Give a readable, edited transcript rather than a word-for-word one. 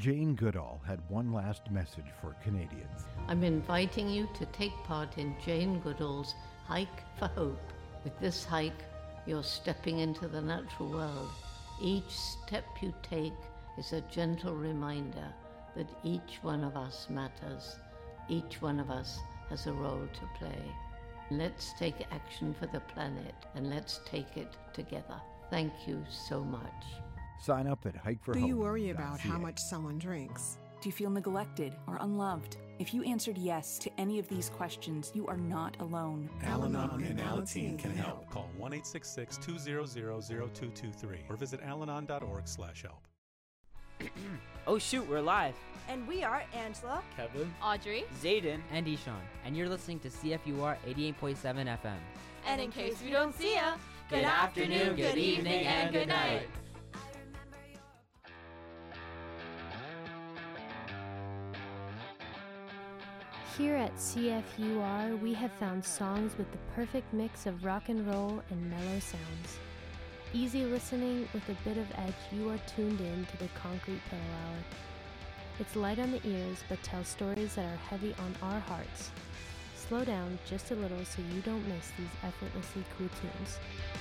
Jane Goodall had one last message for Canadians. I'm inviting you to take part in Jane Goodall's Hike for Hope. With this hike, you're stepping into the natural world. Each step you take is a gentle reminder that each one of us matters. Each one of us has a role to play. Let's take action for the planet, and let's take it together. Thank you so much. Sign up at hikeforhope.ca. Do you worry about how much someone drinks? Do you feel neglected or unloved? If you answered yes to any of these questions, you are not alone. Al-Anon and Alateen can help. Call 1-866-200-0223 or visit alanon.org/help. Oh shoot, we're live. And we are Angela, Kevin, Audrey, Zayden, and Ishan. And you're listening to CFUR 88.7 FM. And in case we don't see ya, good afternoon, good evening, and good night. Here at CFUR, we have found songs with the perfect mix of rock and roll and mellow sounds. Easy listening with a bit of edge, you are tuned in to the Concrete Pillow Hour. It's light on the ears, but tells stories that are heavy on our hearts. Slow down just a little so you don't miss these effortlessly cool tunes.